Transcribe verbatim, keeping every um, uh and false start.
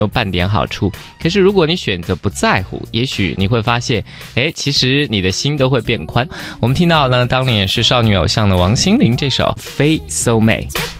有半点好处。可是如果你选择不在乎，也许你会发现，哎，其实你的心都会变宽。我们听到呢，当年也是少女偶像的王心凌这首《非 So 美》。